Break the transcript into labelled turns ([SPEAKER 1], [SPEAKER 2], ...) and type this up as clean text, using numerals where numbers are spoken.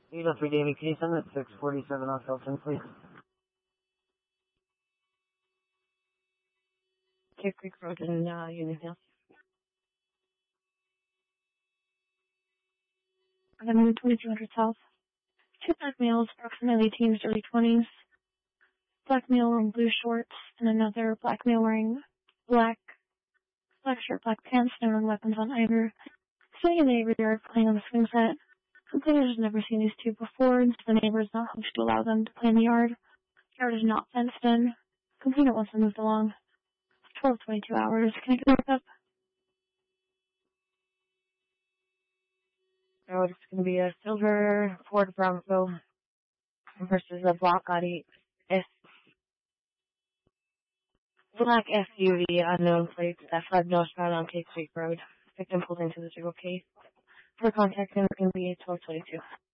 [SPEAKER 1] 803 Davy Kaysen at 647 off Hilton, please.
[SPEAKER 2] Cape Creek Road in Union Hills.
[SPEAKER 3] Avenue 2200 South. Two black males, approximately teens, early 20s. Black male wearing blue shorts, and another black male wearing black shirt, black pants, and no weapons on either. Sitting in the neighbor's yard playing on the swing set. Complainer has never seen these two before, and the neighbor is not home to allow them to play in the yard. The yard is not fenced in. Complainer wants them moved along. 12:22 hours. Can I get a up?
[SPEAKER 2] So it's going to be a silver Ford Bronco versus a black SUV, unknown plates, that fled northbound on Cape Creek Road. Victim pulled into the vehicle case. For contact, it's going to be 12:22.